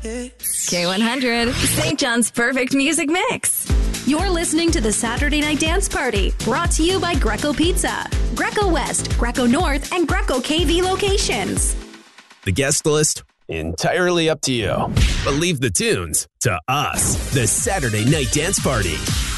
K100, St. John's perfect music mix. You're listening to the Saturday Night Dance Party, brought to you by Greco Pizza, Greco West, Greco North, and Greco KV locations. The guest list, entirely up to you. But leave the tunes to us. The Saturday Night Dance Party.